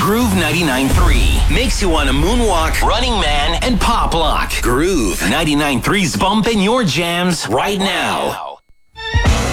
Groove 99.3 makes you want to moonwalk, Running Man, and pop lock. Groove 99.3's bumping your jams right now.